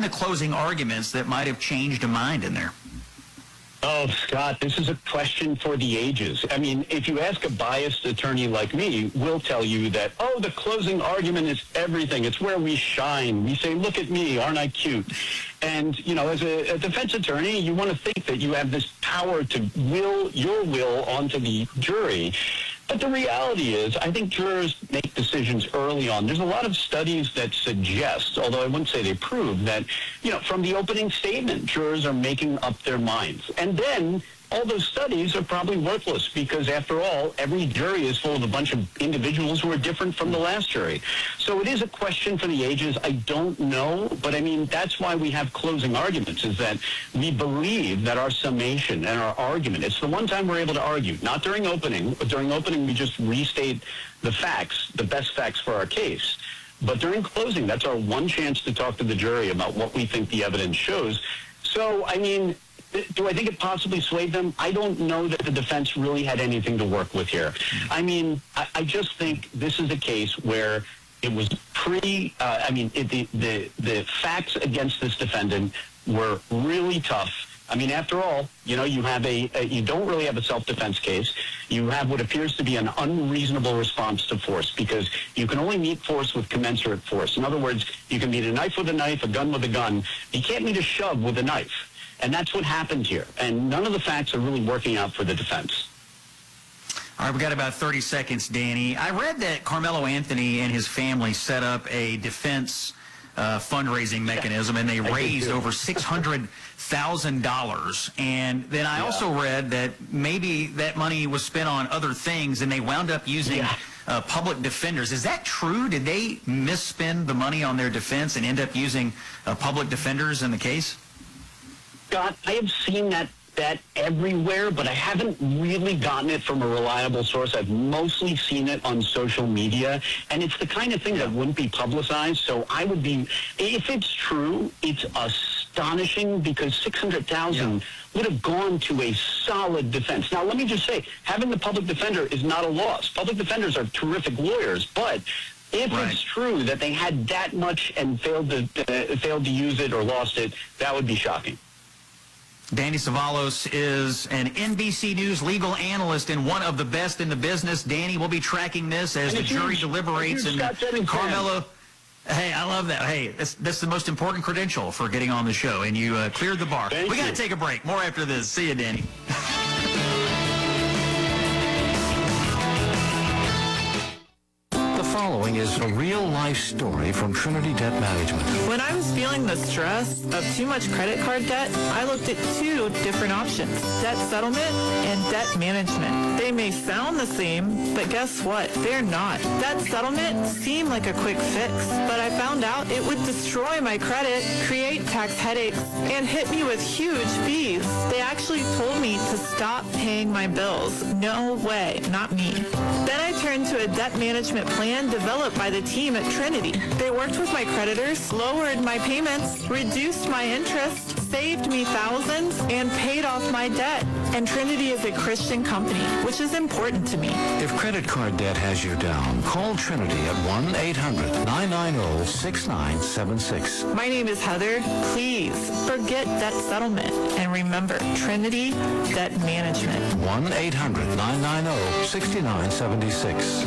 the closing arguments that might have changed a mind in there? Oh, Scott, this is a question for the ages. I mean, if you ask a biased attorney like me, we'll tell you that, oh, the closing argument is everything. It's where we shine. We say, look at me, aren't I cute? And, you know, as a defense attorney, you want to think that you have this power to will your will onto the jury. But the reality is, I think jurors make decisions early on. There's a lot of studies that suggest, although I wouldn't say they prove, that, you know, from the opening statement, jurors are making up their minds. And then all those studies are probably worthless because, after all, every jury is full of a bunch of individuals who are different from the last jury. So it is a question for the ages. I don't know, but I mean, that's why we have closing arguments, is that we believe that our summation and our argument, it's the one time we're able to argue, not during opening. During opening, we just restate the facts, the best facts for our case. But during closing, that's our one chance to talk to the jury about what we think the evidence shows. So, I mean, do I think it possibly swayed them? I don't know that the defense really had anything to work with here. I mean, I just think this is a case where it was the facts against this defendant were really tough. I mean, after all, you know, you don't really have a self-defense case. You have what appears to be an unreasonable response to force, because you can only meet force with commensurate force. In other words, you can meet a knife with a knife, a gun with a gun. You can't meet a shove with a knife. And that's what happened here. And none of the facts are really working out for the defense. All right, we've got about 30 seconds, Danny. I read that Carmelo Anthony and his family set up a defense fundraising mechanism, and they raised over $600,000. And then I also read that maybe that money was spent on other things, and they wound up using public defenders. Is that true? Did they misspend the money on their defense and end up using public defenders in the case? Scott, I have seen that everywhere, but I haven't really gotten it from a reliable source. I've mostly seen it on social media, and it's the kind of thing that wouldn't be publicized. So I would be, if it's true, it's astonishing, because $600,000 would have gone to a solid defense. Now, let me just say, having the public defender is not a loss. Public defenders are terrific lawyers, but if it's true that they had that much and failed to use it or lost it, that would be shocking. Danny Cevallos is an NBC News legal analyst and one of the best in the business. Danny, will be tracking this as the jury deliberates. And Carmelo, hey, I love that. Hey, that's the most important credential for getting on the show, and you cleared the bar. We got to take a break. More after this. See you, Danny. The following is a real-life story from Trinity Debt Management. When I was feeling the stress of too much credit card debt, I looked at two different options: debt settlement and debt management. They may sound the same, but guess what? They're not. Debt settlement seemed like a quick fix, but I found out it would destroy my credit, create tax headaches, and hit me with huge fees. They actually told me to stop paying my bills. No way, not me. Then I turned to a debt management plan developed by the team at Trinity. They worked with my creditors, lowered my payments, reduced my interest, saved me thousands, and paid off my debt. And Trinity is a Christian company, which is important to me. If credit card debt has you down, call Trinity at 1-800-990-6976. My name is Heather. Please forget debt settlement and remember Trinity Debt Management. 1-800-990-6976.